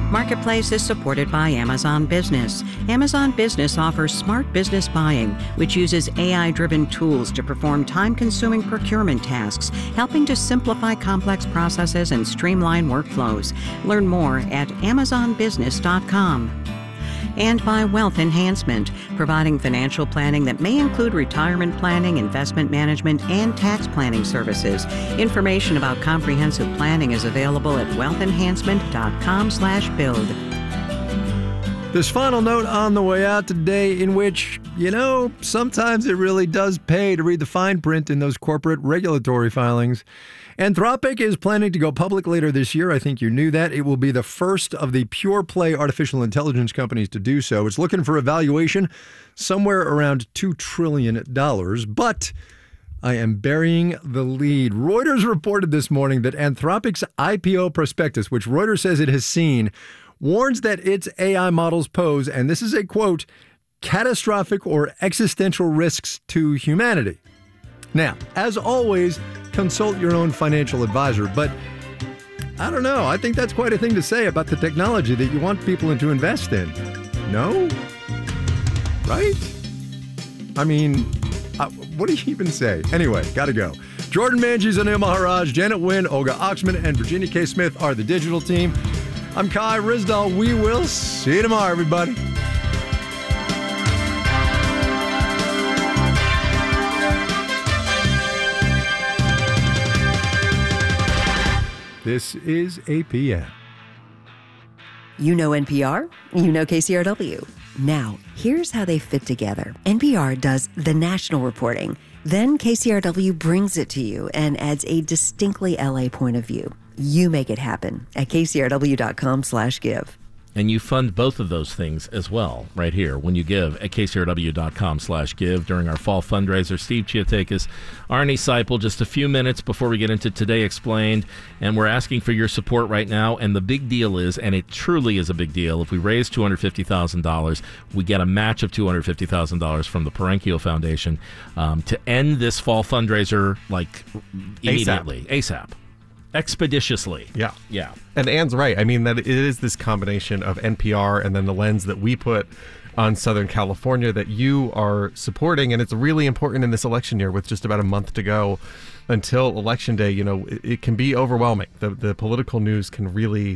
Marketplace is supported by Amazon Business. Amazon Business offers smart business buying, which uses AI-driven tools to perform time-consuming procurement tasks, helping to simplify complex processes and streamline workflows. Learn more at amazonbusiness.com. And by Wealth Enhancement, providing financial planning that may include retirement planning, investment management, and tax planning services. Information about comprehensive planning is available at wealthenhancement.com/build. This final note on the way out today, in which, sometimes it really does pay to read the fine print in those corporate regulatory filings. Anthropic is planning to go public later this year. I think you knew that. It will be the first of the pure play artificial intelligence companies to do so. It's looking for a valuation somewhere around $2 trillion. But I am burying the lead. Reuters reported this morning that Anthropic's IPO prospectus, which Reuters says it has seen, warns that its AI models pose, and this is a quote, catastrophic or existential risks to humanity. Now, as always, consult your own financial advisor, but I don't know. I think that's quite a thing to say about the technology that you want people to invest in. No? Right? I mean, what do you even say? Anyway, gotta go. Jordan Manges, Anil Maharaj, Janet Wynn, Olga Oxman, and Virginia K. Smith are the digital team. I'm Kai Ryssdal. We will see you tomorrow, everybody. This is APM. You know NPR, you know KCRW. Now, here's how they fit together. NPR does the national reporting. Then KCRW brings it to you and adds a distinctly LA point of view. You make it happen at kcrw.com/give. And you fund both of those things as well right here when you give at kcrw.com/give during our fall fundraiser. Steve Chiotakis, Arnie Seipel, just a few minutes before we get into Today Explained, and we're asking for your support right now. And the big deal is, and it truly is a big deal, if we raise $250,000, we get a match of $250,000 from the Parenkio Foundation to end this fall fundraiser immediately, ASAP. Expeditiously. Yeah. Yeah. And Anne's right. I mean, that it is this combination of NPR and then the lens that we put on Southern California that you are supporting. And it's really important in this election year with just about a month to go until Election Day. It can be overwhelming. The political news can really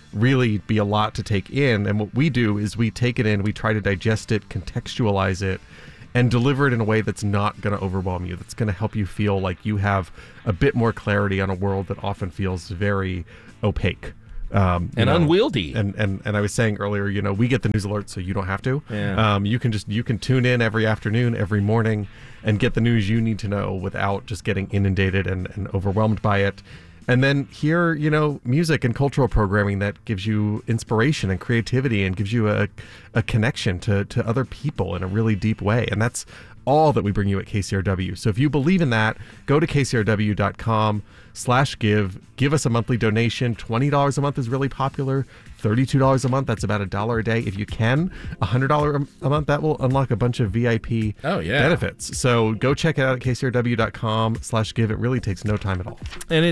be a lot to take in. And what we do is we take it in, we try to digest it, contextualize it, and deliver it in a way that's not going to overwhelm you, that's going to help you feel like you have a bit more clarity on a world that often feels very opaque. And unwieldy. And I was saying earlier, we get the news alerts so you don't have to. Yeah. You can tune in every afternoon, every morning, and get the news you need to know without just getting inundated and overwhelmed by it. And then hear, music and cultural programming that gives you inspiration and creativity and gives you a connection to other people in a really deep way. And that's all that we bring you at KCRW. So if you believe in that, go to kcrw.com/give. Give us a monthly donation. $20 a month is really popular. $32 a month, that's about $1 a day. If you can, $100 a month, that will unlock a bunch of VIP benefits. So go check it out at kcrw.com/give. It really takes no time at all. And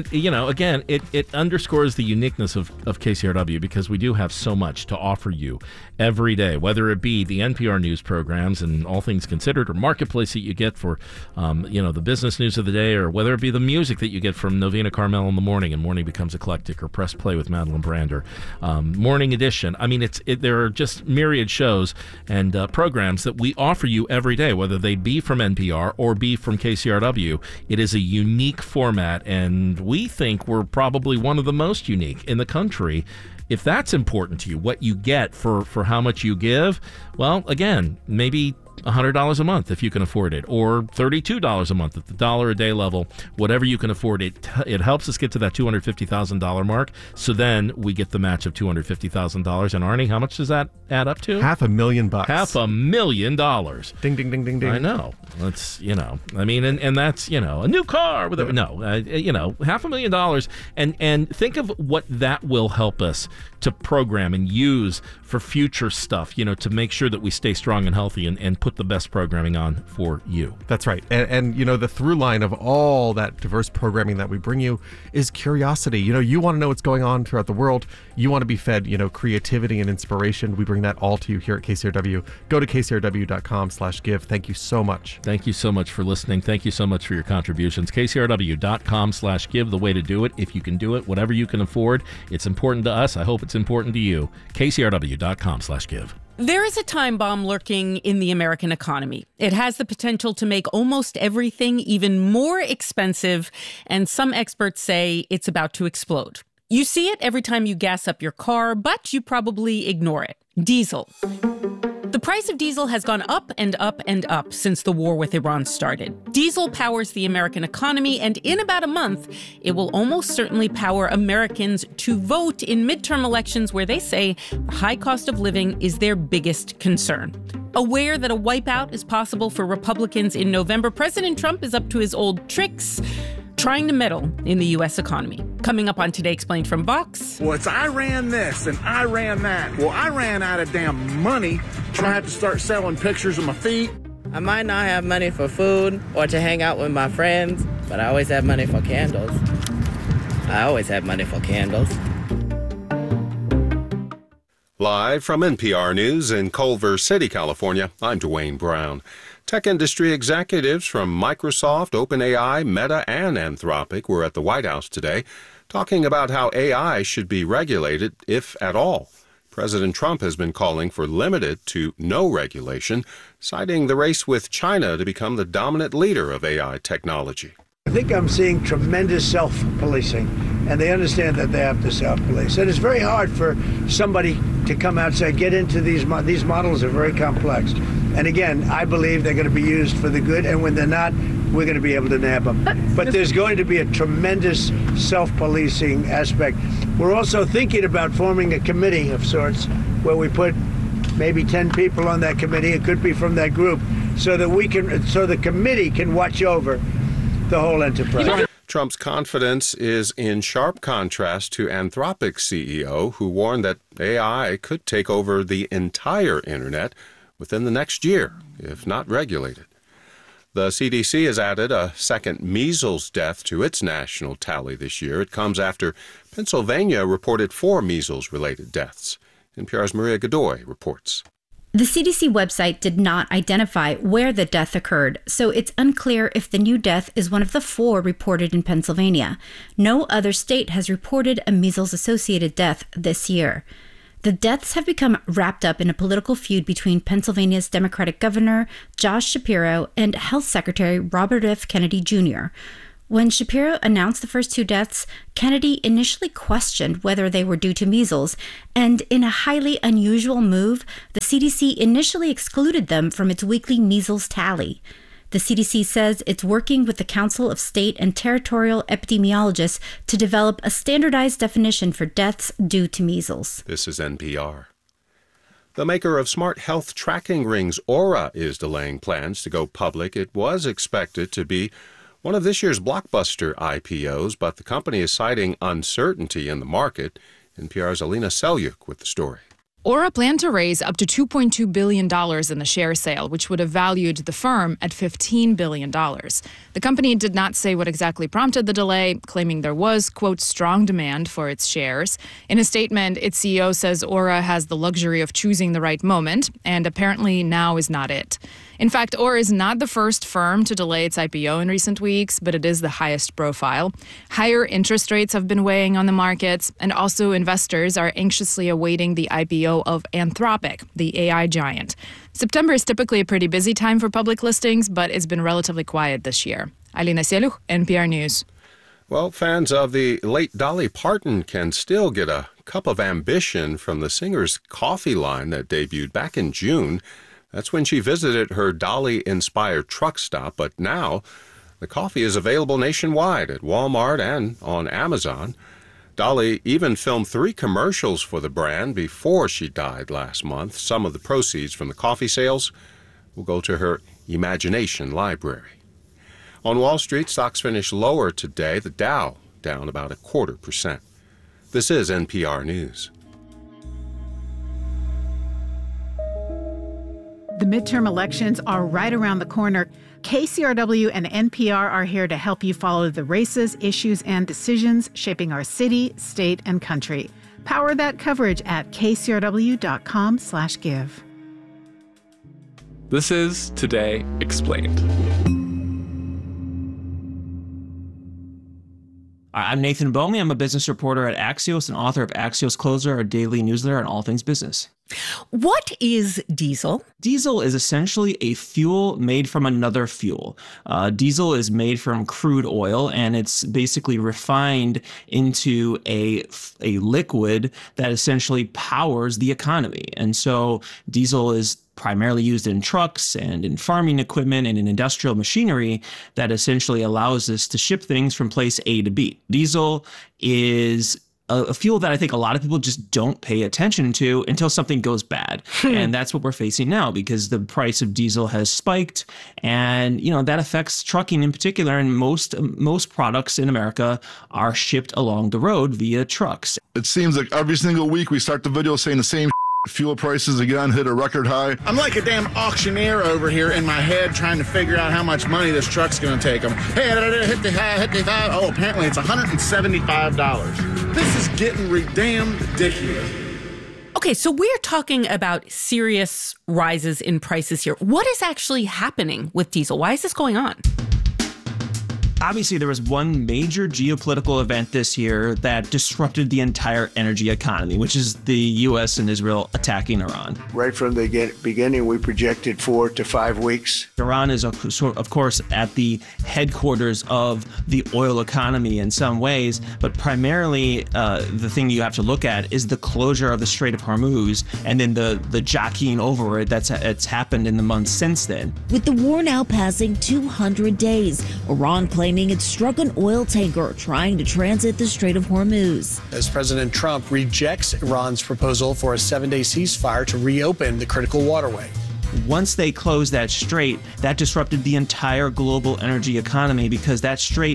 it underscores the uniqueness of KCRW because we do have so much to offer you every day, whether it be the NPR news programs and All Things Considered or Marketplace that you get for, the business news of the day, or whether it be the music that you get from Novena Carmel in the morning and Morning Becomes Eclectic, or Press Play with Madeline Brander. Morning Edition. I mean, there are just myriad shows and programs that we offer you every day, whether they be from NPR or be from KCRW. It is a unique format, and we think we're probably one of the most unique in the country. If that's important to you, what you get for how much you give, well, again, maybe $100 a month if you can afford it, or $32 a month at the $1 a day level, whatever you can afford. It helps us get to that $250,000 mark. So then we get the match of $250,000. And Arnie, how much does that add up to? $500,000. $500,000. Ding, ding, ding, ding, ding. I know. That's, and that's, a new car with $500,000. And think of what that will help us to program and use for future stuff, to make sure that we stay strong and healthy and put the best programming on for you. That's right. And you know, the through line of all that diverse programming that we bring you is curiosity. You know, you want to know what's going on throughout the world. You want to be fed, you know, creativity and inspiration. We bring that all to you here at KCRW. Go to kcrw.com/give. Thank you so much. Thank you so much for listening. Thank you so much for your contributions. kcrw.com/give, the way to do it. If you can do it, whatever you can afford. It's important to us. I hope it's important to you. kcrw.com/give. There is a time bomb lurking in the American economy. It has the potential to make almost everything even more expensive, and some experts say it's about to explode. You see it every time you gas up your car, but you probably ignore it. Diesel. The price of diesel has gone up and up and up since the war with Iran started. Diesel powers the American economy, and in about a month, it will almost certainly power Americans to vote in midterm elections where they say the high cost of living is their biggest concern. Aware that a wipeout is possible for Republicans in November, President Trump is up to his old tricks, trying to meddle in the U.S. economy. Coming up on Today Explained from Vox. Well, it's I ran this and I ran that. Well, I ran out of damn money, so I had to start selling pictures of my feet. I might not have money for food or to hang out with my friends, but I always have money for candles. I always have money for candles. Live from NPR News in Culver City, California, I'm Dwayne Brown. Tech industry executives from Microsoft, OpenAI, Meta, and Anthropic were at the White House today talking about how AI should be regulated, if at all. President Trump has been calling for limited to no regulation, citing the race with China to become the dominant leader of AI technology. I think I'm seeing tremendous self-policing, and they understand that they have to self-police. And it's very hard for somebody to come out and say, get into these models are very complex. And again, I believe they're going to be used for the good, and when they're not, we're going to be able to nab them. But there's going to be a tremendous self-policing aspect. We're also thinking about forming a committee of sorts where we put maybe 10 people on that committee. It could be from that group, so that the committee can watch over the whole enterprise. Trump's confidence is in sharp contrast to Anthropic's CEO, who warned that AI could take over the entire internet within the next year, if not regulated. The CDC has added a second measles death to its national tally this year. It comes after Pennsylvania reported 4 measles-related deaths. NPR's Maria Godoy reports. The CDC website did not identify where the death occurred, so it's unclear if the new death is one of the 4 reported in Pennsylvania. No other state has reported a measles-associated death this year. The deaths have become wrapped up in a political feud between Pennsylvania's Democratic Governor Josh Shapiro and Health Secretary Robert F. Kennedy Jr. When Shapiro announced the first 2 deaths, Kennedy initially questioned whether they were due to measles, and in a highly unusual move, the CDC initially excluded them from its weekly measles tally. The CDC says it's working with the Council of State and Territorial Epidemiologists to develop a standardized definition for deaths due to measles. This is NPR. The maker of smart health tracking rings, Aura, is delaying plans to go public. It was expected to be one of this year's blockbuster IPOs, but the company is citing uncertainty in the market. NPR's Alina Selyuk with the story. Aura planned to raise up to $2.2 billion in the share sale, which would have valued the firm at $15 billion. The company did not say what exactly prompted the delay, claiming there was, quote, strong demand for its shares. In a statement, its CEO says Aura has the luxury of choosing the right moment, and apparently now is not it. In fact, Aura is not the first firm to delay its IPO in recent weeks, but it is the highest profile. Higher interest rates have been weighing on the markets, and also investors are anxiously awaiting the IPO of Anthropic, the AI giant. September is typically a pretty busy time for public listings, but it's been relatively quiet this year. Alina Selyuk, NPR News. Well, fans of the late Dolly Parton can still get a cup of ambition from the singer's coffee line that debuted back in June. That's when she visited her Dolly-inspired truck stop, but now the coffee is available nationwide at Walmart and on Amazon. Dolly even filmed 3 commercials for the brand before she died last month. Some of the proceeds from the coffee sales will go to her imagination library. On Wall Street, stocks finished lower today. The Dow down about 0.25%. This is NPR News. The midterm elections are right around the corner. KCRW and NPR are here to help you follow the races, issues, and decisions shaping our city, state, and country. Power that coverage at kcrw.com/give. This is Today Explained. I'm Nathan Bomey. I'm a business reporter at Axios and author of Axios Closer, our daily newsletter on all things business. What is diesel? Diesel is essentially a fuel made from another fuel. Diesel is made from crude oil, and it's basically refined into a liquid that essentially powers the economy. And so diesel is primarily used in trucks and in farming equipment and in industrial machinery that essentially allows us to ship things from place A to B. Diesel is a fuel that I think a lot of people just don't pay attention to until something goes bad. And that's what we're facing now, because the price of diesel has spiked, and that affects trucking in particular. And most products in America are shipped along the road via trucks. It seems like every single week we start the video saying the same. Fuel prices again hit a record high. I'm like a damn auctioneer over here in my head trying to figure out how much money this truck's going to take them. Hey, hit the high. Oh, apparently it's $175. This is getting damn ridiculous. Okay, so we're talking about serious rises in prices here. What is actually happening with diesel? Why is this going on? Obviously, there was one major geopolitical event this year that disrupted the entire energy economy, which is the U.S. and Israel attacking Iran. Right from the beginning, we projected 4 to 5 weeks. Iran is, of course, at the headquarters of the oil economy in some ways, but primarily the thing you have to look at is the closure of the Strait of Hormuz and then the jockeying over it that's happened in the months since then. With the war now passing 200 days, Iran claims it struck an oil tanker trying to transit the Strait of Hormuz. As President Trump rejects Iran's proposal for a 7-day ceasefire to reopen the critical waterway. Once they closed that strait, that disrupted the entire global energy economy, because that strait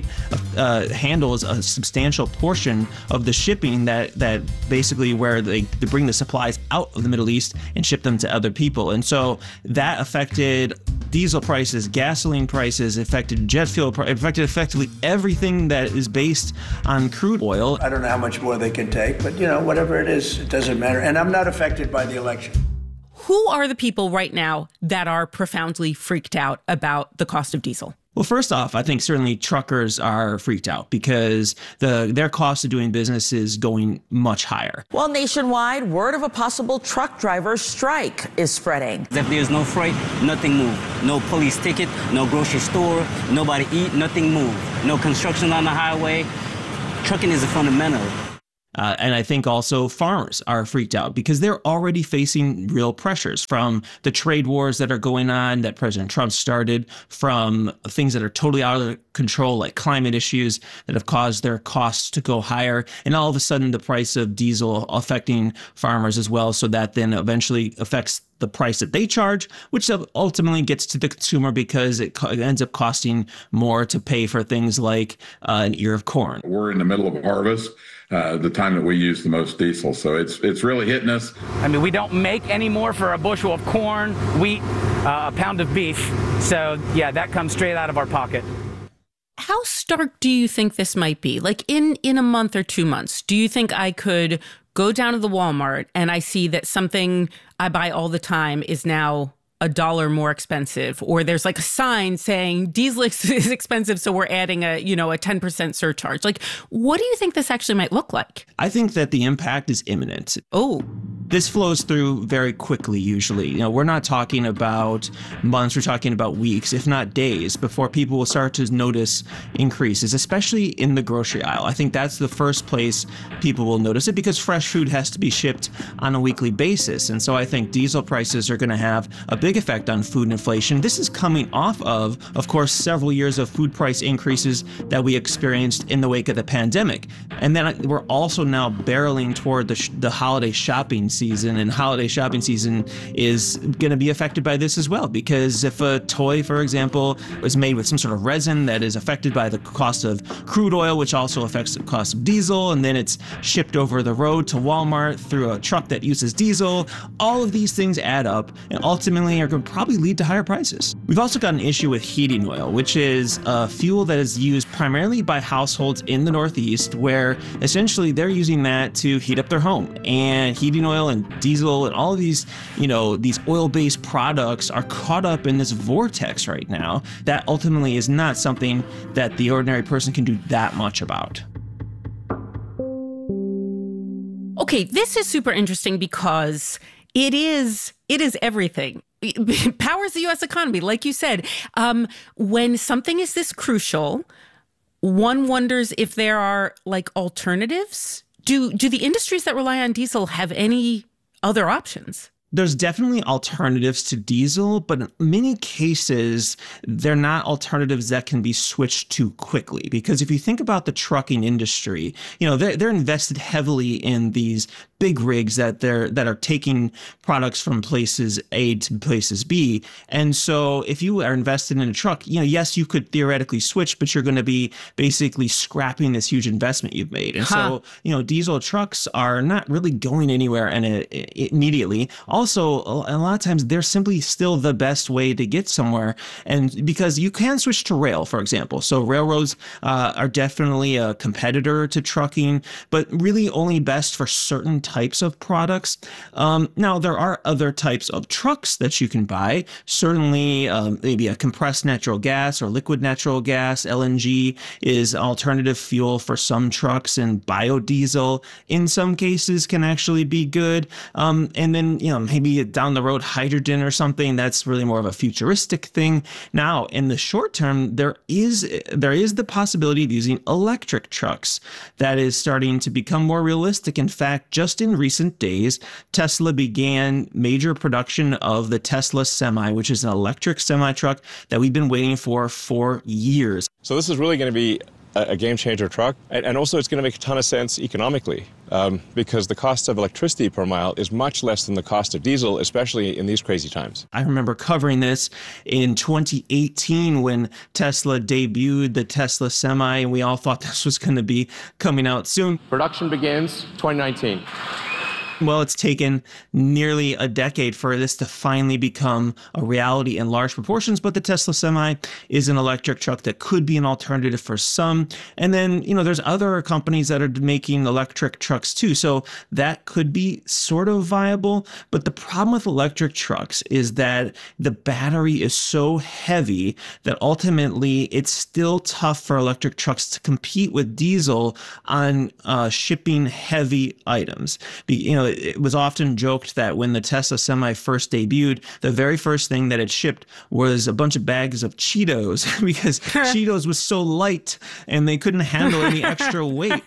handles a substantial portion of the shipping that basically where they bring the supplies out of the Middle East and ship them to other people. And so that affected diesel prices, gasoline prices, affected jet fuel, affected effectively everything that is based on crude oil. I don't know how much more they can take, but whatever it is, it doesn't matter. And I'm not affected by the election. Who are the people right now that are profoundly freaked out about the cost of diesel? Well, first off, I think certainly truckers are freaked out because their cost of doing business is going much higher. Well, nationwide, word of a possible truck driver strike is spreading. If there's no freight, nothing move. No police ticket, no grocery store, nobody eat, nothing move. No construction on the highway. Trucking is a fundamental. And I think also farmers are freaked out because they're already facing real pressures from the trade wars that are going on that President Trump started, from things that are totally out of control, like climate issues that have caused their costs to go higher. And all of a sudden, the price of diesel affecting farmers as well. So that then eventually affects the price that they charge, which ultimately gets to the consumer because it ends up costing more to pay for things like an ear of corn. We're in the middle of harvest, the time that we use the most diesel. So it's really hitting us. I mean, we don't make any more for a bushel of corn, wheat, a pound of beef. So yeah, that comes straight out of our pocket. How stark do you think this might be? Like in a month or 2 months, do you think I could go down to the Walmart and I see that something I buy all the time is now $1 more expensive, or there's like a sign saying diesel is expensive, so we're adding a 10% surcharge? Like, what do you think this actually might look like? I think that the impact is imminent. Oh, this flows through very quickly. Usually, we're not talking about months; we're talking about weeks, if not days, before people will start to notice increases, especially in the grocery aisle. I think that's the first place people will notice it because fresh food has to be shipped on a weekly basis, and so I think diesel prices are going to have a big effect on food inflation. This is coming off of course, several years of food price increases that we experienced in the wake of the pandemic. And then we're also now barreling toward the holiday shopping season and holiday shopping season is going to be affected by this as well. Because if a toy, for example, is made with some sort of resin that is affected by the cost of crude oil, which also affects the cost of diesel, and then it's shipped over the road to Walmart through a truck that uses diesel, all of these things add up and ultimately are going to probably lead to higher prices. We've also got an issue with heating oil, which is a fuel that is used primarily by households in the Northeast, where essentially they're using that to heat up their home. And heating oil and diesel and all of these, these oil-based products are caught up in this vortex right now that ultimately is not something that the ordinary person can do that much about. Okay, this is super interesting because it is everything. It powers the U.S. economy, like you said. When something is this crucial, one wonders if there are alternatives. Do the industries that rely on diesel have any other options? There's definitely alternatives to diesel, but in many cases, they're not alternatives that can be switched to quickly. Because if you think about the trucking industry, they're invested heavily in these big rigs that are taking products from places A to places B. And so if you are invested in a truck, yes, you could theoretically switch, but you're going to be basically scrapping this huge investment you've made. And so, diesel trucks are not really going anywhere immediately. Also, a lot of times they're simply still the best way to get somewhere. And because you can switch to rail, for example. So railroads are definitely a competitor to trucking, but really only best for certain types of products. Now, there are other types of trucks that you can buy. Certainly, maybe a compressed natural gas or liquid natural gas, LNG, is alternative fuel for some trucks, and biodiesel in some cases can actually be good. And then, maybe down the road, hydrogen or something, that's really more of a futuristic thing. Now, in the short term, there is the possibility of using electric trucks. That is starting to become more realistic. In fact, just in recent days, Tesla began major production of the Tesla Semi, which is an electric semi-truck that we've been waiting for years. So this is really going to be a game-changer truck, and also it's going to make a ton of sense economically because the cost of electricity per mile is much less than the cost of diesel, especially in these crazy times. I remember covering this in 2018 when Tesla debuted the Tesla Semi, and we all thought this was going to be coming out soon. Production begins 2019. Well, it's taken nearly a decade for this to finally become a reality in large proportions, but the Tesla Semi is an electric truck that could be an alternative for some. And then, there's other companies that are making electric trucks too, so that could be sort of viable. But the problem with electric trucks is that the battery is so heavy that ultimately it's still tough for electric trucks to compete with diesel on shipping heavy items. It was often joked that when the Tesla Semi first debuted, the very first thing that it shipped was a bunch of bags of Cheetos because Cheetos was so light and they couldn't handle any extra weight.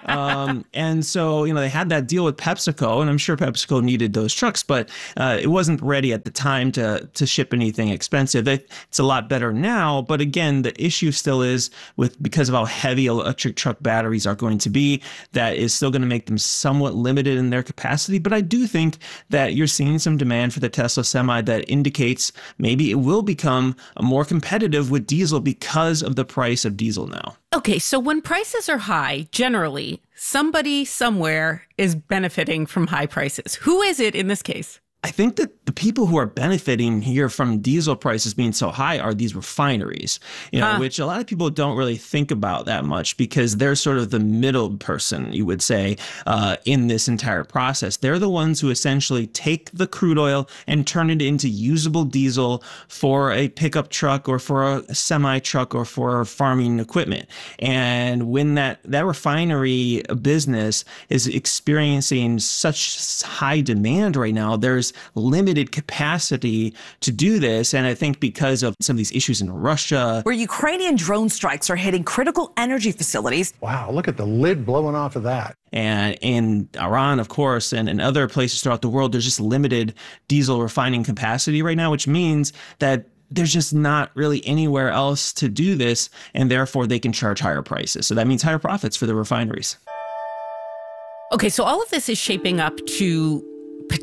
And so, they had that deal with PepsiCo, and I'm sure PepsiCo needed those trucks, but it wasn't ready at the time to ship anything expensive. It's a lot better now, but again, the issue still is because of how heavy electric truck batteries are going to be, that is still going to make them somewhat limited in their capacity. But I do think that you're seeing some demand for the Tesla Semi that indicates maybe it will become more competitive with diesel because of the price of diesel now. Okay, so when prices are high, generally, somebody somewhere is benefiting from high prices. Who is it in this case? I think that the people who are benefiting here from diesel prices being so high are these refineries, which a lot of people don't really think about that much because they're sort of the middle person, you would say, in this entire process. They're the ones who essentially take the crude oil and turn it into usable diesel for a pickup truck or for a semi truck or for farming equipment. And when that refinery business is experiencing such high demand right now, there's limited capacity to do this. And I think because of some of these issues in Russia, where Ukrainian drone strikes are hitting critical energy facilities. Wow, look at the lid blowing off of that. And in Iran, of course, and in other places throughout the world, there's just limited diesel refining capacity right now, which means that there's just not really anywhere else to do this, and therefore they can charge higher prices. So that means higher profits for the refineries. Okay, so all of this is shaping up to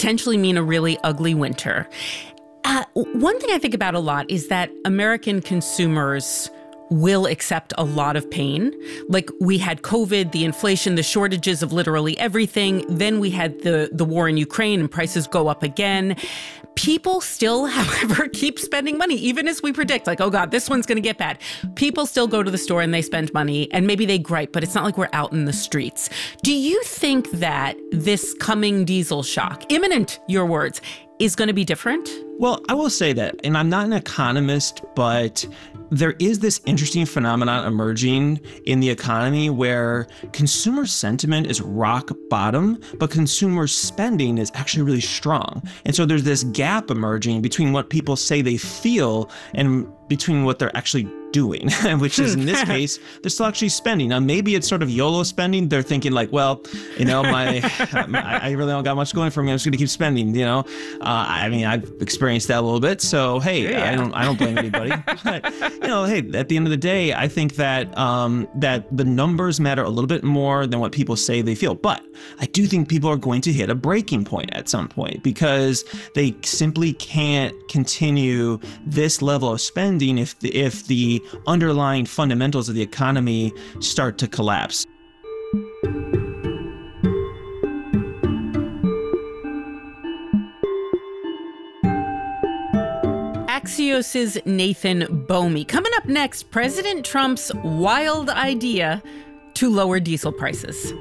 potentially mean a really ugly winter. One thing I think about a lot is that American consumers will accept a lot of pain. Like, we had COVID, the inflation, the shortages of literally everything. Then we had the war in Ukraine and prices go up again. People still, however, keep spending money, even as we predict, like, oh God, this one's going to get bad. People still go to the store and they spend money, and maybe they gripe, but it's not like we're out in the streets. Do you think that this coming diesel shock, imminent, your words, is going to be different? Well, I will say that, and I'm not an economist, but there is this interesting phenomenon emerging in the economy where consumer sentiment is rock bottom, but consumer spending is actually really strong. And so there's this gap emerging between what people say they feel and between what they're actually doing, which is in this case, they're still actually spending. Now, maybe it's sort of YOLO spending. They're thinking like, well, you know, I really don't got much going for me. I'm just going to keep spending, you know. I mean, I've experienced that a little bit. So, hey, I don't blame anybody. But, you know, hey, at the end of the day, I think that that the numbers matter a little bit more than what people say they feel. But I do think people are going to hit a breaking point at some point because they simply can't continue this level of spending if the underlying fundamentals of the economy start to collapse. Axios's Nathan Boehme. Coming up next, President Trump's wild idea to lower diesel prices.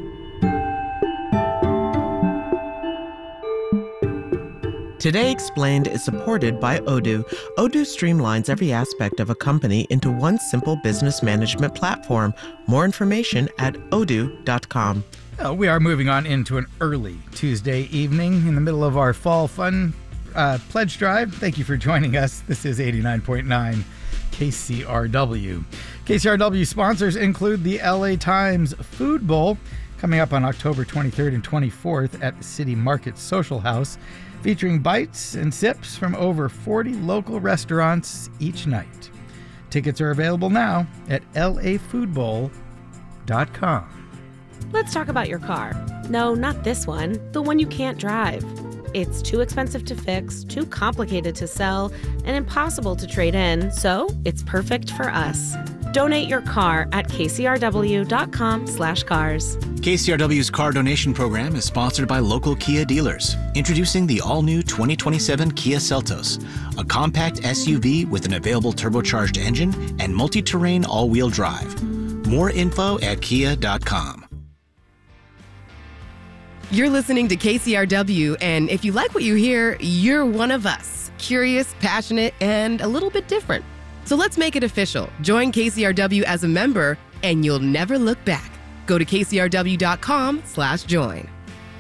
Today Explained is supported by Odoo. Odoo streamlines every aspect of a company into one simple business management platform. More information at odoo.com. We are moving on into an early Tuesday evening in the middle of our fall fun pledge drive. Thank you for joining us. This is 89.9 KCRW. KCRW sponsors include the LA Times Food Bowl, coming up on October 23rd and 24th at the City Market Social House, featuring bites and sips from over 40 local restaurants each night. Tickets are available now at lafoodbowl.com. Let's talk about your car. No, not this one, the one you can't drive. It's too expensive to fix, too complicated to sell, and impossible to trade in, so it's perfect for us. Donate your car at kcrw.com/cars. KCRW's car donation program is sponsored by local Kia dealers. Introducing the all-new 2027 Kia Seltos, a compact SUV with an available turbocharged engine and multi-terrain all-wheel drive. More info at kia.com. You're listening to KCRW, and if you like what you hear, you're one of us. Curious, passionate, and a little bit different. So let's make it official. Join KCRW as a member, and you'll never look back. Go to kcrw.com/join.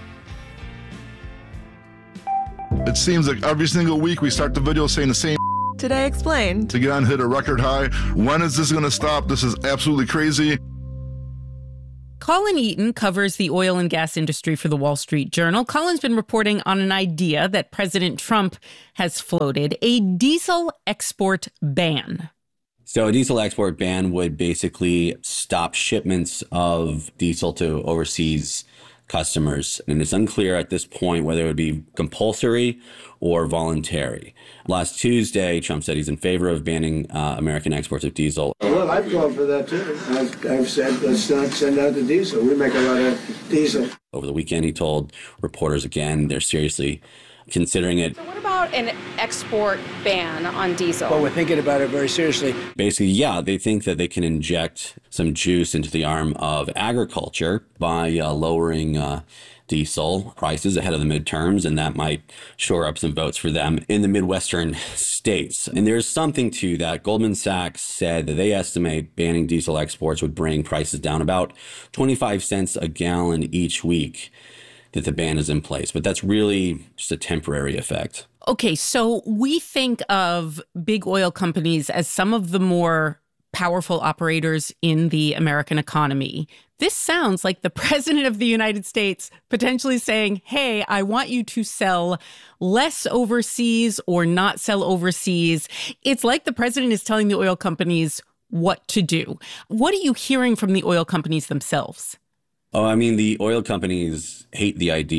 It seems like every single week we start the video saying the same. Today Explained. Again, hit a record high. When is this going to stop? This is absolutely crazy. Colin Eaton covers the oil and gas industry for the Wall Street Journal. Colin's been reporting on an idea that President Trump has floated, a diesel export ban. So a diesel export ban would basically stop shipments of diesel to overseas customers. And it's unclear at this point whether it would be compulsory or voluntary. Last Tuesday, Trump said he's in favor of banning American exports of diesel. Well, I've called for that too. I've said let's not send out the diesel. We make a lot of diesel. Over the weekend, he told reporters again they're seriously considering it. So what about an export ban on diesel? Well, we're thinking about it very seriously. Basically, yeah, they think that they can inject some juice into the arm of agriculture by lowering diesel prices ahead of the midterms, and that might shore up some votes for them in the Midwestern states. And there's something to that. Goldman Sachs said that they estimate banning diesel exports would bring prices down about 25 cents a gallon each week that the ban is in place. But that's really just a temporary effect. Okay, so we think of big oil companies as some of the more powerful operators in the American economy. This sounds like the president of the United States potentially saying, hey, I want you to sell less overseas or not sell overseas. It's like the president is telling the oil companies what to do. What are you hearing from the oil companies themselves? Oh, I mean, the oil companies hate the idea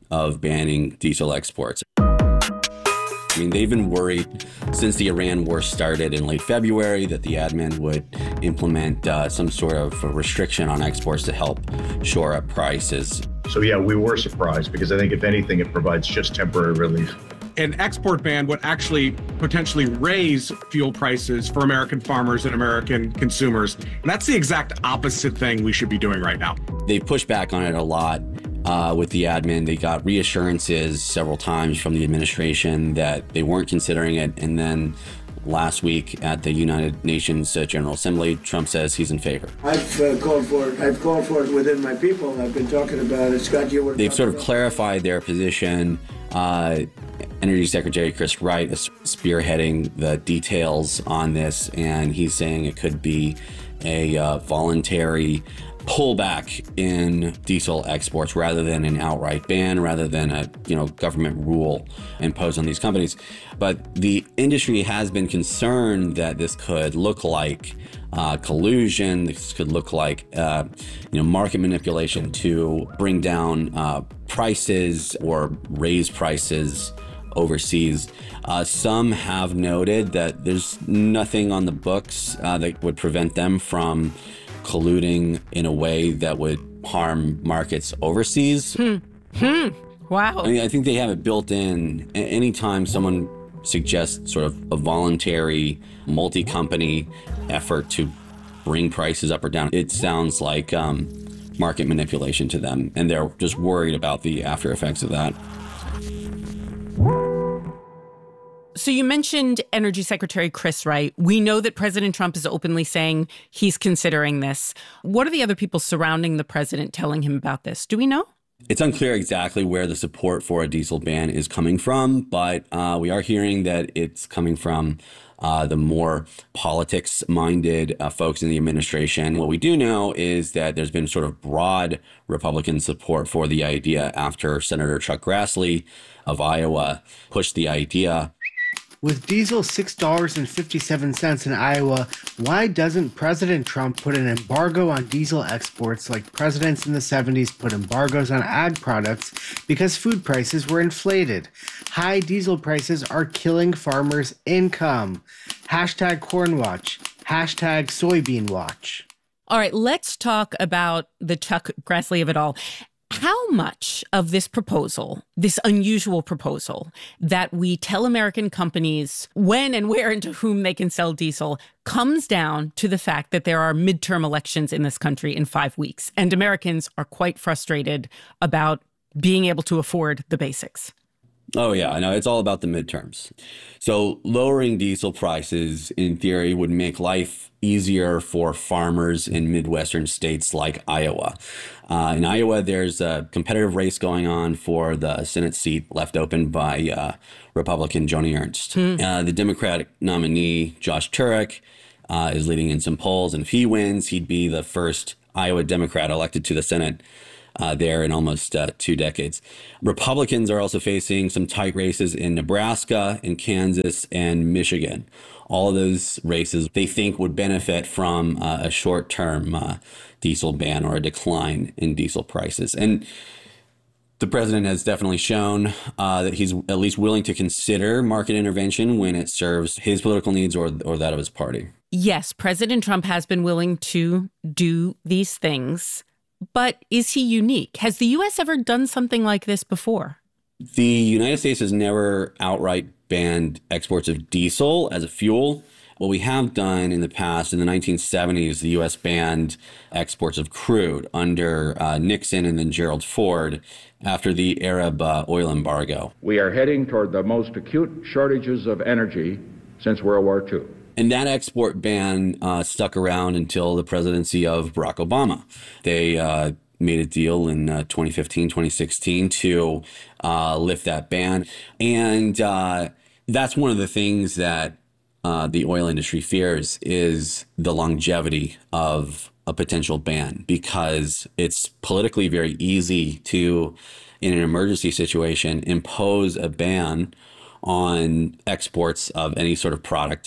of banning diesel exports. I mean, they've been worried since the Iran war started in late February that the admin would implement some sort of restriction on exports to help shore up prices. So yeah, we were surprised because I think if anything, it provides just temporary relief. An export ban would actually potentially raise fuel prices for American farmers and American consumers. And that's the exact opposite thing we should be doing right now. They pushed back on it a lot with the admin. They got reassurances several times from the administration that they weren't considering it. And then last week at the United Nations General Assembly, Trump says he's in favor. I've called for it within my people. I've been talking about it. Scott, they've sort of clarified their position. Energy Secretary Chris Wright is spearheading the details on this, and he's saying it could be a voluntary pullback in diesel exports rather than an outright ban, rather than a government rule imposed on these companies. But the industry has been concerned that this could look like collusion. This could look like market manipulation to bring down prices or raise prices overseas. Some have noted that there's nothing on the books that would prevent them from colluding in a way that would harm markets overseas. Wow. I mean, I think they have it built in. Anytime someone suggests sort of a voluntary multi-company effort to bring prices up or down, it sounds like market manipulation to them, and they're just worried about the after effects of that. So you mentioned Energy Secretary Chris Wright. We know that President Trump is openly saying he's considering this. What are the other people surrounding the president telling him about this? Do we know? It's unclear exactly where the support for a diesel ban is coming from, but we are hearing that it's coming from the more politics-minded folks in the administration. What we do know is that there's been sort of broad Republican support for the idea after Senator Chuck Grassley of Iowa pushed the idea. With diesel $6.57 in Iowa, why doesn't President Trump put an embargo on diesel exports like presidents in the 70s put embargoes on ag products because food prices were inflated? High diesel prices are killing farmers' income. Hashtag Cornwatch. Hashtag Soybean Watch. All right, let's talk about the Chuck Grassley of it all. How much of this proposal, this unusual proposal, that we tell American companies when and where and to whom they can sell diesel comes down to the fact that there are midterm elections in this country in 5 weeks, and Americans are quite frustrated about being able to afford the basics? Oh, yeah, I know. It's all about the midterms. So lowering diesel prices, in theory, would make life easier for farmers in Midwestern states like Iowa. In Iowa, there's a competitive race going on for the Senate seat left open by Republican Joni Ernst. The Democratic nominee, Josh Turek, is leading in some polls, and if he wins, he'd be the first Iowa Democrat elected to the Senate there in almost 2 decades. Republicans are also facing some tight races in Nebraska, in Kansas, and Michigan. All of those races they think would benefit from a short-term diesel ban or a decline in diesel prices. And the president has definitely shown that he's at least willing to consider market intervention when it serves his political needs or that of his party. Yes, President Trump has been willing to do these things. But is he unique? Has the U.S. ever done something like this before? The United States has never outright banned exports of diesel as a fuel. What we have done in the past, in the 1970s, the U.S. banned exports of crude under Nixon and then Gerald Ford after the Arab oil embargo. We are heading toward the most acute shortages of energy since World War II. And that export ban stuck around until the presidency of Barack Obama. They made a deal in 2015, 2016 to lift that ban. And that's one of the things that the oil industry fears is the longevity of a potential ban, because it's politically very easy to, in an emergency situation, impose a ban on exports of any sort of product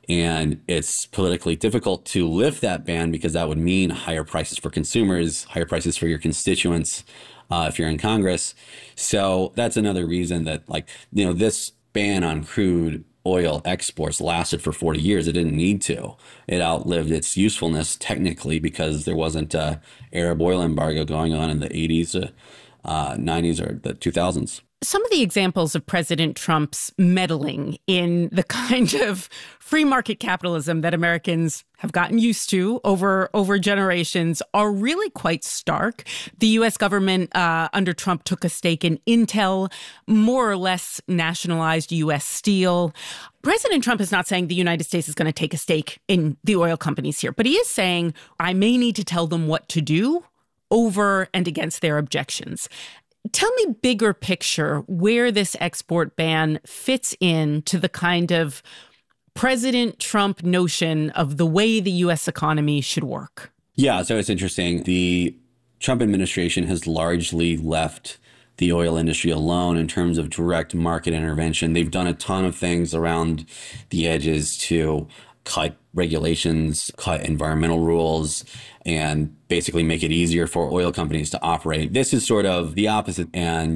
And it's politically difficult to lift that ban because that would mean higher prices for consumers, higher prices for your constituents if you're in Congress. So that's another reason that, this ban on crude oil exports lasted for 40 years. It didn't need to. It outlived its usefulness technically because there wasn't a Arab oil embargo going on in the 80s, 90s, or the 2000s. Some of the examples of President Trump's meddling in the kind of free market capitalism that Americans have gotten used to over generations are really quite stark. The U.S. government under Trump took a stake in Intel, more or less nationalized U.S. Steel. President Trump is not saying the United States is going to take a stake in the oil companies here, but he is saying, I may need to tell them what to do over and against their objections. Tell me bigger picture where this export ban fits into the kind of President Trump notion of the way the U.S. economy should work. Yeah, so it's interesting. The Trump administration has largely left the oil industry alone in terms of direct market intervention. They've done a ton of things around the edges to cut regulations, cut environmental rules, and basically make it easier for oil companies to operate. This is sort of the opposite. And,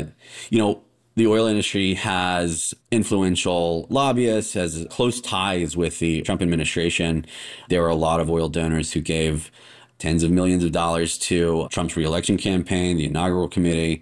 the oil industry has influential lobbyists, has close ties with the Trump administration. There were a lot of oil donors who gave tens of millions of dollars to Trump's reelection campaign, the inaugural committee,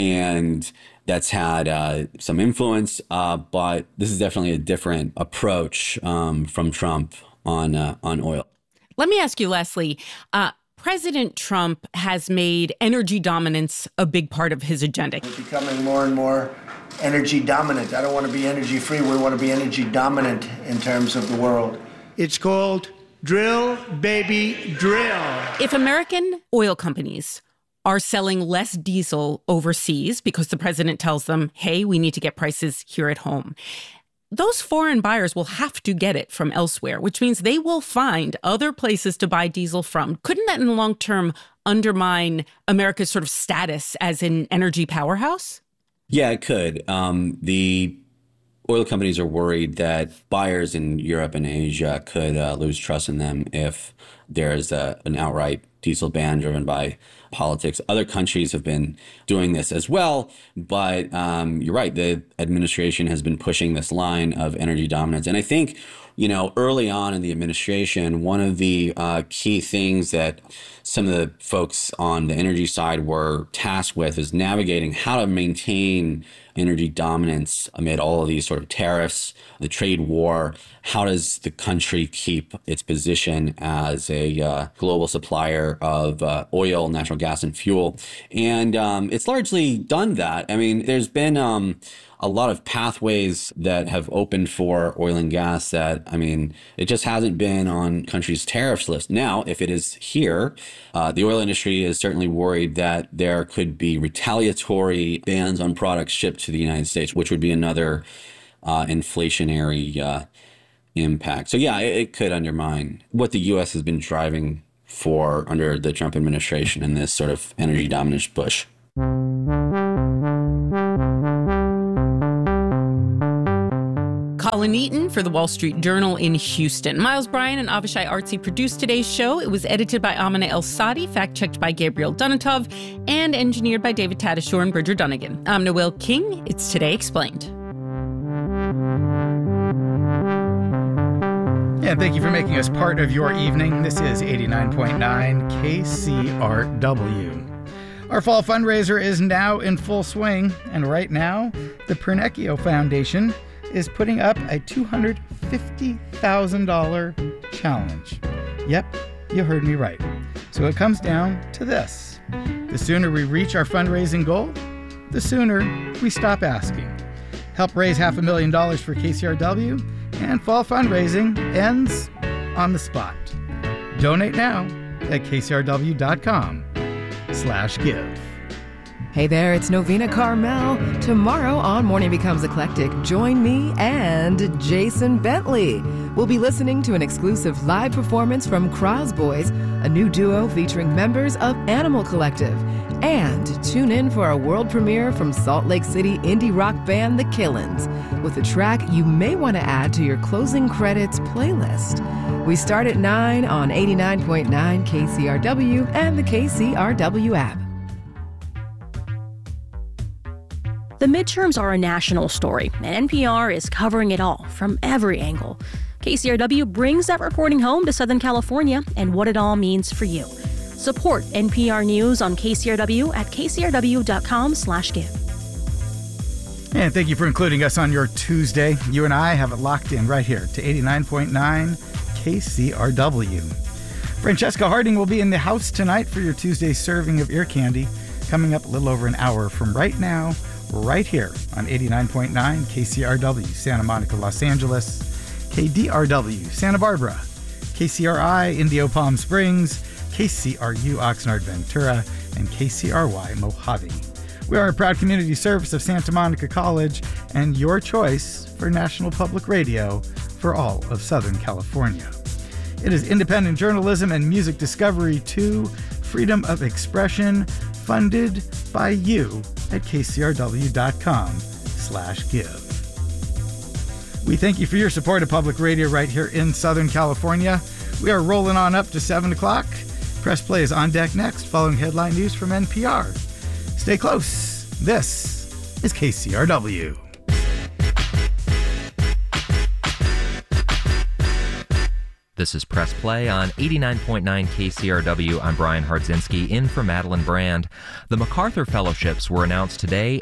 and that's had some influence, but this is definitely a different approach from Trump on oil. Let me ask you, Leslie, President Trump has made energy dominance a big part of his agenda. We're becoming more and more energy dominant. I don't want to be energy free. We want to be energy dominant in terms of the world. It's called drill, baby, drill. If American oil companies are selling less diesel overseas because the president tells them, hey, we need to get prices here at home, those foreign buyers will have to get it from elsewhere, which means they will find other places to buy diesel from. Couldn't that in the long term undermine America's sort of status as an energy powerhouse? Yeah, it could. The oil companies are worried that buyers in Europe and Asia could lose trust in them if there's an outright diesel ban driven by politics. Other countries have been doing this as well, but you're right. The administration has been pushing this line of energy dominance. And I think, early on in the administration, one of the key things that some of the folks on the energy side were tasked with is navigating how to maintain energy dominance amid all of these sort of tariffs, the trade war. How does the country keep its position as a global supplier of oil, natural gas, and fuel? And it's largely done that. I mean, there's been a lot of pathways that have opened for oil and gas that, it just hasn't been on countries' tariffs list. Now, if it is here, the oil industry is certainly worried that there could be retaliatory bans on products shipped to the United States, which would be another inflationary impact. So yeah, it could undermine what the U.S. has been driving for under the Trump administration in this sort of energy dominance push. Colin Eaton for the Wall Street Journal in Houston. Miles Bryan and Avishai Artsy produced today's show. It was edited by Amina El-Sadi, fact-checked by Gabriel Dunatov, and engineered by David Tatasciore and Bridger Dunnigan. I'm Noel King. It's Today Explained. And thank you for making us part of your evening. This is 89.9 KCRW. Our fall fundraiser is now in full swing, and right now, the Pernecchio Foundation is putting up a $250,000 challenge. Yep, you heard me right. So it comes down to this. The sooner we reach our fundraising goal, the sooner we stop asking. Help raise $500,000 for KCRW, and fall fundraising ends on the spot. Donate now at kcrw.com/give. Hey there, it's Novena Carmel. Tomorrow on Morning Becomes Eclectic, join me and Jason Bentley. We'll be listening to an exclusive live performance from Crosboys, a new duo featuring members of Animal Collective. And tune in for a world premiere from Salt Lake City indie rock band The Killins, with a track you may want to add to your closing credits playlist. We start at 9 on 89.9 KCRW and the KCRW app. The midterms are a national story, and NPR is covering it all from every angle. KCRW brings that reporting home to Southern California and what it all means for you. Support NPR News on KCRW at kcrw.com/give. And thank you for including us on your Tuesday. You and I have it locked in right here to 89.9 KCRW. Francesca Harding will be in the house tonight for your Tuesday serving of ear candy, coming up a little over an hour from right now, right here on 89.9 KCRW, Santa Monica, Los Angeles, KDRW, Santa Barbara, KCRI, Indio Palm Springs, KCRU, Oxnard, Ventura, and KCRY, Mojave. We are a proud community service of Santa Monica College and your choice for National Public Radio for all of Southern California. It is independent journalism and music discovery to freedom of expression, funded by you at kcrw.com/give. We thank you for your support of public radio right here in Southern California. We are rolling on up to 7 o'clock. Press Play is on deck next, following headline news from NPR. Stay close. This is KCRW. This is Press Play on 89.9 KCRW. I'm Brian Hardzinski, in for Madeline Brand. The MacArthur Fellowships were announced today,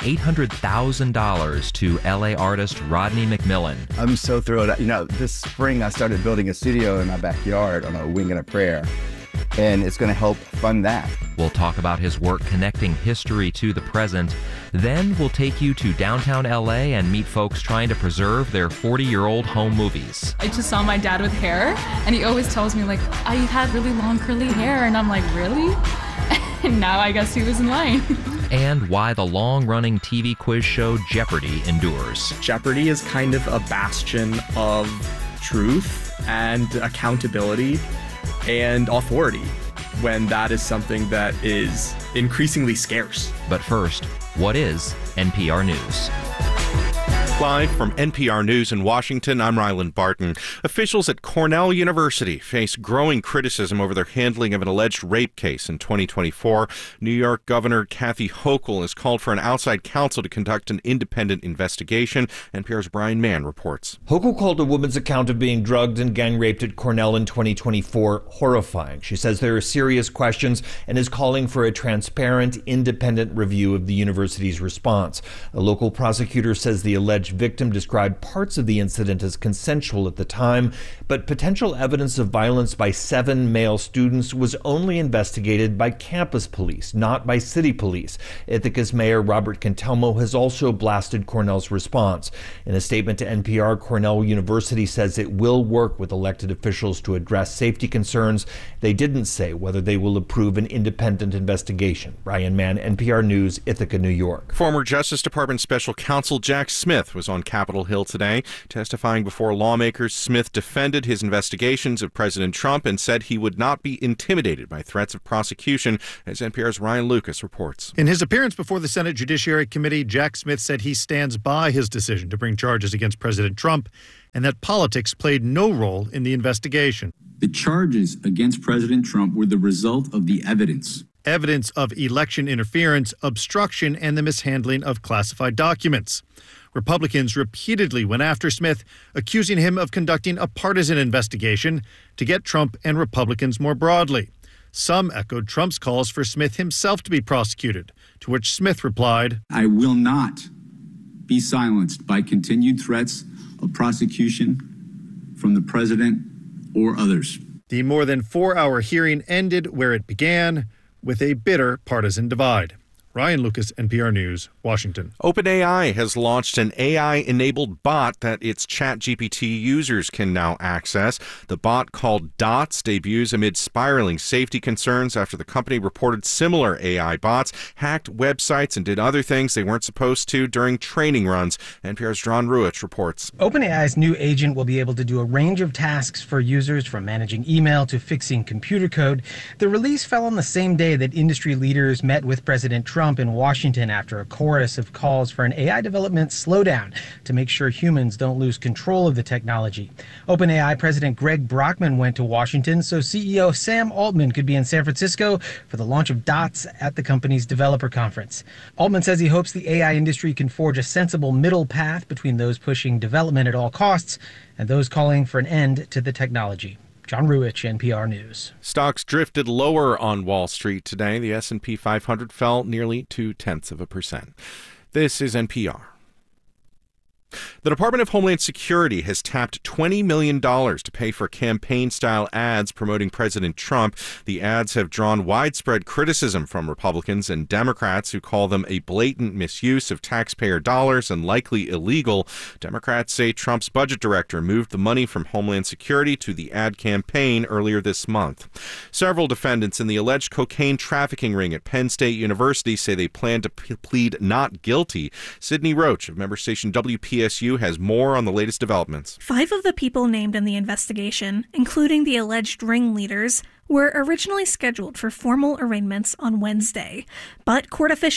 $800,000 to LA artist Rodney McMillan. I'm so thrilled. This spring I started building a studio in my backyard on a wing and a prayer, and it's going to help fund that. We'll talk about his work connecting history to the present. Then we'll take you to downtown LA and meet folks trying to preserve their 40-year-old home movies. I just saw my dad with hair, and he always tells me, like, I had really long curly hair, and I'm like, really? And now I guess he was in line. And why the long-running TV quiz show Jeopardy endures. Jeopardy is kind of a bastion of truth and accountability and authority, when that is something that is increasingly scarce. But first, what is NPR News? Live from NPR News in Washington, I'm Ryland Barton. Officials at Cornell University face growing criticism over their handling of an alleged rape case in 2024. New York Governor Kathy Hochul has called for an outside counsel to conduct an independent investigation. NPR's Brian Mann reports. Hochul called a woman's account of being drugged and gang raped at Cornell in 2024 horrifying. She says there are serious questions and is calling for a transparent, independent review of the university's response. A local prosecutor says the alleged victim described parts of the incident as consensual at the time, but potential evidence of violence by 7 male students was only investigated by campus police, not by city police. Ithaca's Mayor Robert Cantelmo has also blasted Cornell's response. In a statement to NPR, Cornell University says it will work with elected officials to address safety concerns. They didn't say whether they will approve an independent investigation. Brian Mann, NPR News, Ithaca, New York. Former Justice Department Special Counsel Jack Smith was on Capitol Hill today. Testifying before lawmakers, Smith defended his investigations of President Trump and said he would not be intimidated by threats of prosecution, as NPR's Ryan Lucas reports. In his appearance before the Senate Judiciary Committee, Jack Smith said he stands by his decision to bring charges against President Trump and that politics played no role in the investigation. The charges against President Trump were the result of the evidence. Evidence of election interference, obstruction, and the mishandling of classified documents. Republicans repeatedly went after Smith, accusing him of conducting a partisan investigation to get Trump and Republicans more broadly. Some echoed Trump's calls for Smith himself to be prosecuted, to which Smith replied, I will not be silenced by continued threats of prosecution from the president or others. The more than 4-hour hearing ended where it began, with a bitter partisan divide. Ryan Lucas, NPR News, Washington. OpenAI has launched an AI-enabled bot that its ChatGPT users can now access. The bot, called Dots, debuts amid spiraling safety concerns after the company reported similar AI bots hacked websites and did other things they weren't supposed to during training runs. NPR's John Ruich reports. OpenAI's new agent will be able to do a range of tasks for users, from managing email to fixing computer code. The release fell on the same day that industry leaders met with President Trump in Washington after a chorus of calls for an AI development slowdown to make sure humans don't lose control of the technology. OpenAI President Greg Brockman went to Washington so CEO Sam Altman could be in San Francisco for the launch of Dots at the company's developer conference. Altman says he hopes the AI industry can forge a sensible middle path between those pushing development at all costs and those calling for an end to the technology. John Ruich, NPR News. Stocks drifted lower on Wall Street today. The S&P 500 fell nearly 0.2%. This is NPR. The Department of Homeland Security has tapped $20 million to pay for campaign-style ads promoting President Trump. The ads have drawn widespread criticism from Republicans and Democrats who call them a blatant misuse of taxpayer dollars and likely illegal. Democrats say Trump's budget director moved the money from Homeland Security to the ad campaign earlier this month. Several defendants in the alleged cocaine trafficking ring at Penn State University say they plan to plead not guilty. Sydney Roach of member station WPSU has more on the latest developments. 5 of the people named in the investigation, including the alleged ringleaders, were originally scheduled for formal arraignments on Wednesday, but court officials